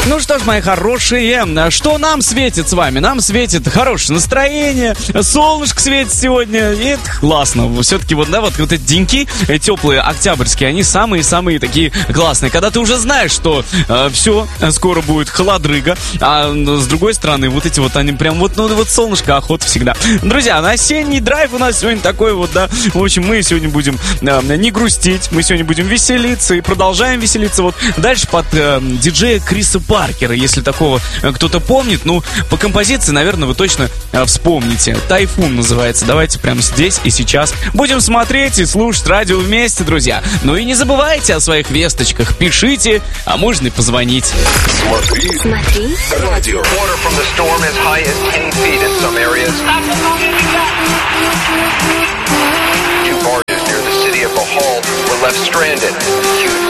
Ну что ж, мои хорошие, что нам светит с вами? Нам светит хорошее настроение, солнышко светит сегодня, и это классно. Все-таки вот эти деньки теплые, октябрьские, они самые-самые такие классные. Когда ты уже знаешь, что все, скоро будет холодрыга, а с другой стороны, они прям солнышко, охота всегда. Друзья, осенний драйв у нас сегодня такой В общем, мы сегодня будем не грустить, мы сегодня будем веселиться и продолжаем веселиться. Дальше под диджея Криса Паркера, если такого кто-то помнит, по композиции, наверное, вы точно вспомните. «Тайфун» называется. Давайте прямо здесь и сейчас будем смотреть и слушать радио вместе, друзья. Ну и не забывайте о своих весточках. Пишите, а можно и позвонить. Смотри. Радио. Two barges near the city of Bohol were left stranded. Huge